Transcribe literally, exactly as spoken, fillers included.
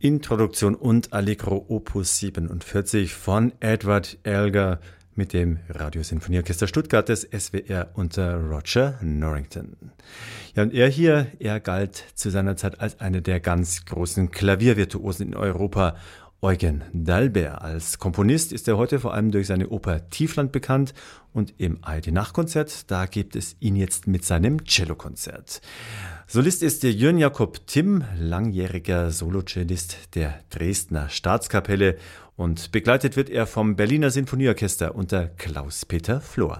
Introduktion und Allegro Opus siebenundvierzig von Edward Elgar mit dem Radiosinfonieorchester Stuttgart des S W R unter Roger Norrington. Ja, und er hier, er galt zu seiner Zeit als einer der ganz großen Klaviervirtuosen in Europa. Eugen d'Albert. Als Komponist ist er heute vor allem durch seine Oper Tiefland bekannt und im A R D-Nachtkonzert, da gibt es ihn jetzt mit seinem Cellokonzert. Solist ist der Jörn Jakob Timm, langjähriger Solocellist der Dresdner Staatskapelle, und begleitet wird er vom Berliner Sinfonieorchester unter Klaus-Peter Flor.